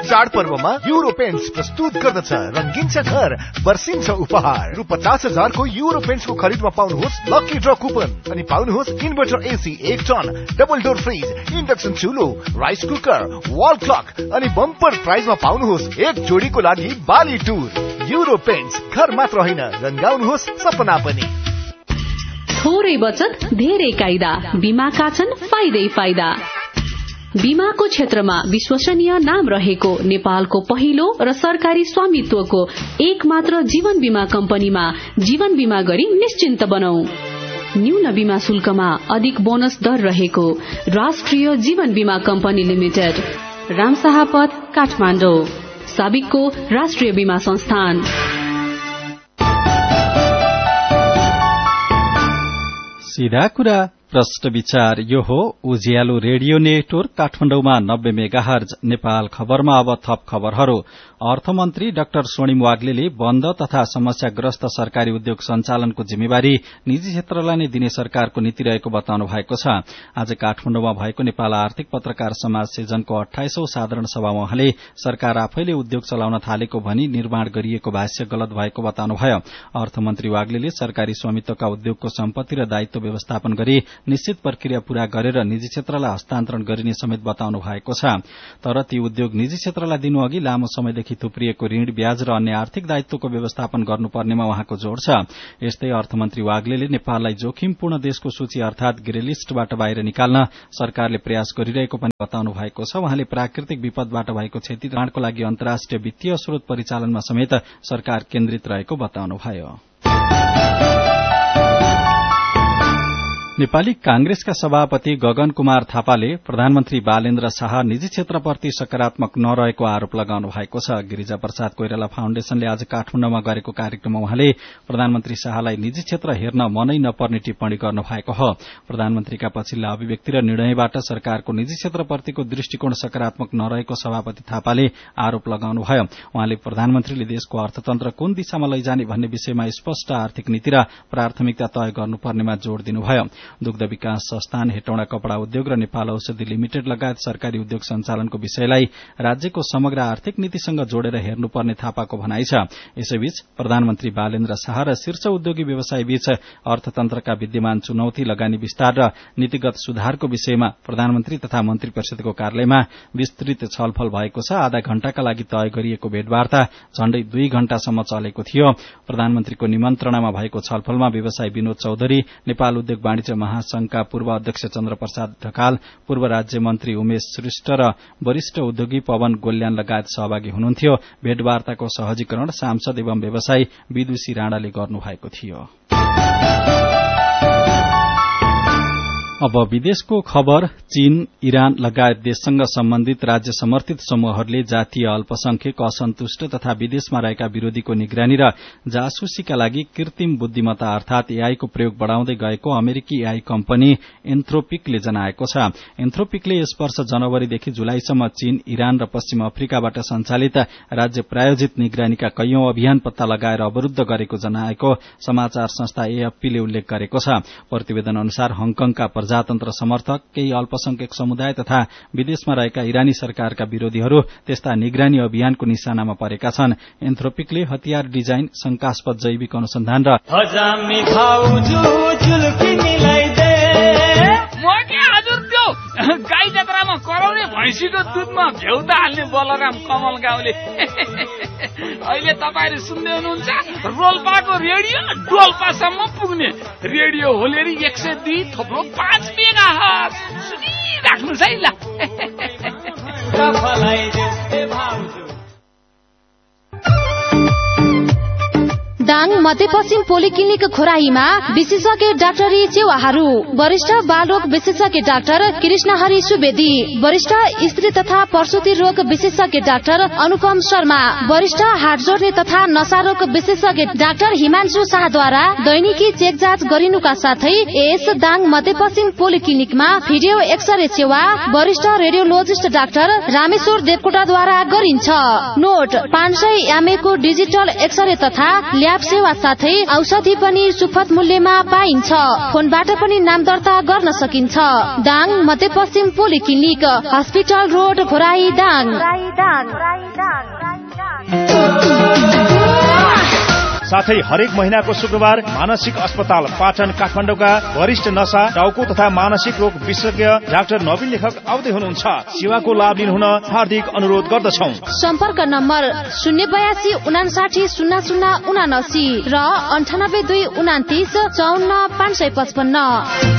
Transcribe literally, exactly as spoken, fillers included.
चाडपर्वमा euro paints प्रस्तुत गर्दछ रंगिन्छ घर वर्षिन्छ उपहार। रु पचास हजारको युरो पेन्ट्सको खरिदमा पाउनुहोस् लकी ड्र कुपन अनि पाउनुहोस् इन्भर्टर एसी एक ton, double door fridge, induction चुलो, rice cooker, wall clock अनि बम्पर प्राइजमा पाउनुहोस् एक जोडीको लागि बाली टुर। युरो पेन्ट्स घर मात्र होइन, रंगाउनुहोस् सपना पनि। थोरै बचत धेरै कायदा, बीमाका छन् फाइदै फाइदा। बीमाको क्षेत्रमा विश्वसनीय नाम रहेको नेपालको पहिलो र सरकारी स्वामित्वको एक मात्र जीवन बीमा कम्पनीमा जीवन बीमा गरी निश्चिन्त बनौ। न्यून बीमा शुल्कमा अधिक बोनस दर रहेको राष्ट्रिय जीवन बीमा कम्पनी लिमिटेड, रामशाहपथ, काठमाडौँ। साबिकको राष्ट्रिय बीमा संस्थान। सीधा कुरा प्रश्न विचार। यो हो उज्यालो रेडियो नेटवर्क काठमाडौँमा नब्बे मेगाहर्ज। नेपाल खबरमा अब थप खबरहरू। अर्थमन्त्री डाक्टर स्वर्णिम वाग्लेले बन्द तथा समस्याग्रस्त सरकारी उद्योग सञ्चालनको जिम्मेवारी निजी क्षेत्रलाई नै दिने सरकारको नीति रहेको बताउनु भएको छ। आज काठमाडौँमा भएको नेपाल आर्थिक पत्रकार समाज सिजनको अठाइसौं साधारण सभामा उहाँले सरकार आफैले उद्योग चलाउन थालेको भनी निर्माण गरिएको भाष्य गलत भएको बताउनुभयो। अर्थमन्त्री वाग्लेले सरकारी स्वामित्वका उद्योगको सम्पत्ति र दायित्व व्यवस्थापन गरी निश्चित प्रक्रिया पूरा गरेर निजी क्षेत्रलाई हस्तान्तरण गरिने समेत बताउनु भएको छ। तर ती उद्योग निजी क्षेत्रलाई दिनु अघि लामो समयदेखि थुप्रिएको ऋण, ब्याज र अन्य आर्थिक दायित्वको व्यवस्थापन गर्नुपर्नेमा उहाँको जोड़ छ। यस्तै अर्थमन्त्री वाग्लेले नेपाललाई जोखिमपूर्ण देशको सूची अर्थात ग्रे लिस्टबाट बाहिर निकाल्न सरकारले प्रयास गरिरहेको पनि बताउनु भएको छ। उहाँले प्राकृतिक विपदबाट भएको क्षति निर्माणको लागि अन्तर्राष्ट्रिय वित्तीय स्रोत परिचालनमा समेत सरकार केन्द्रित रहेको बताउनुभयो। नेपाली कांग्रेसका सभापति गगन कुमार थापाले प्रधानमन्त्री बालेन्द्र शाह निजी क्षेत्रप्रति सकारात्मक नरहेको आरोप लगाउनु भएको छ। गिरिजा प्रसाद कोइराला फाउन्डेशनले आज काठमाडौँमा गरेको कार्यक्रममा उहाँले प्रधानमन्त्री शाहलाई निजी क्षेत्र हेर्न मनै नपर्ने टिप्पणी गर्नु भएको हो। प्रधानमन्त्रीका पछिल्ला अभिव्यक्ति र निर्णयबाट सरकारको निजी क्षेत्रप्रतिको दृष्टिकोण सकारात्मक नरहेको सभापति थापाले आरोप लगाउनुभयो। उहाँले प्रधानमन्त्रीले देशको अर्थतन्त्र कुन दिशामा लैजाने भन्ने विषयमा स्पष्ट आर्थिक नीति र प्राथमिकता तय गर्नुपर्नेमा जोड़ दिनुभयो। दुग्ध विकास संस्थान, हेटौँडा कपड़ा उद्योग र नेपाल औषधि लिमिटेड लगायत सरकारी उद्योग सञ्चालनको विषयलाई राज्यको समग्र आर्थिक नीतिसँग जोडेर हेर्नुपर्ने थापाको भनाइ छ। यसैबीच प्रधानमन्त्री बालेन्द्र शाह र शीर्ष उद्योगी व्यवसायी बीच अर्थतन्त्रका विद्यमान चुनौती, लगानी विस्तार र नीतिगत सुधारको विषयमा प्रधानमन्त्री तथा मन्त्री परिषदको कार्यालयमा विस्तृत छलफल भएको छ। आधा घण्टाका लागि तय गरिएको भेटवार्ता झण्डै दुई घण्टासम्म चलेको थियो। प्रधानमन्त्रीको निमन्त्रणामा भएको छलफलमा व्यवसायी विनोद चौधरी, नेपाल उद्योग वाणिज्य महासंघका पूर्व अध्यक्ष चन्द्र प्रसाद ढकाल, पूर्व राज्य मन्त्री उमेश श्रेष्ठ र वरिष्ठ उद्योगी पवन गोल्यान लगायत सहभागी हुनुहुन्थ्यो। भेटवार्ताको सहजीकरण सांसद एवं व्यवसायी विदुषी राणाले गर्नुभएको थियो। अब विदेशको खबर। चीन, इरान लगायत देशसँग सम्बन्धित राज्य समर्थित समूहहरूले जातीय अल्पसंख्यक, असन्तुष्ट तथा विदेशमा रहेका विरोधीको निगरानी र जासुसीका लागि कृत्रिम बुद्धिमत्ता अर्थात एआई को प्रयोग बढ़ाउँदै गएको अमेरिकी एआई कम्पनी एन्थ्रोपिकले जनाएको छ। एन्थ्रोपिकले यस वर्ष जनवरीदेखि जुलाईसम्म चीन, इरान र पश्चिम अफ्रिकाबाट सञ्चालित राज्य प्रायोजित निगरानीका कैयौं अभियान पत्ता लगाएर अवरूद्ध गरेको जनाएको समाचार संस्था एएफपीले उल्लेख गरेको छ। प्रतिवेदन अनुसार हङकङका प्रजातन्त्र समर्थक, केही अल्पसंख्यक समुदाय तथा विदेशमा रहेका इरानी सरकारका विरोधीहरू त्यस्ता निगरानी अभियानको निशानामा परेका छन्। एन्थ्रोपिकले हतियार डिजाइन, शंकास्पद जैविक अनुसन्धान र गाई जात्रामा कराउने भैँसीको दुधमा भ्याउता हाल्ने बलराम कमल गाउँले अहिले तपाईहरु सुन्दै हुनुहुन्छ रोल्पाको रेडियो डोल्पासम्म पुग्ने रेडियो होलेरी एक सय दुई थप्लो पाँच मेगाहर्ज सुनिराख्नुस् है ल। दाङ मध्यपश्चिम पोलिक्लिनिक खोराहीमा विशेषज्ञ डाक्टरी सेवाहरू। वरिष्ठ बालरोग विशेषज्ञ डाक्टर कृष्णहरि सुवेदी, वरिष्ठ स्त्री तथा प्रसुति रोग विशेषज्ञ डाक्टर अनुपम शर्मा, वरिष्ठ हाड जोड्ने तथा नसारोग विशेषज्ञ डाक्टर हिमांशु शाहद्वारा दैनिकी चेक जाँच गरिनुका साथै यस दाङ मध्यपश्चिम पोलिक्लिनिकमा भिडियो एक्सरे सेवा वरिष्ठ रेडियोलोजिस्ट डाक्टर रामेश्वर देवकोटाद्वारा गरिन्छ। नोट, पाँच सय एमए को डिजिटल एक्सरे तथा ल्याब सेवा सेवा साथै औषधि पनि सुपथ मूल्यमा पाइन्छ। फोनबाट पनि नाम दर्ता गर्न सकिन्छ। दाङ मध्यपश्चिम polyclinic, hospital road, Ghorahi Dang. साथै हरेक महिनाको शुक्रबार मानसिक अस्पताल पाटन काठमाडौँका वरिष्ठ नशा, टाउको तथा मानसिक रोग विशेषज्ञ डाक्टर नवीन लेखक आउँदै हुनुहुन्छ। सेवाको लाभ लिनुहुन हार्दिक अनुरोध गर्दछौं। सम्पर्क नम्बर शून्य बयासी उनासाठी शून्य शून्य उनासी र अन्ठानब्बे दुई उनातिस चौन्न पाँच सय पचपन्न।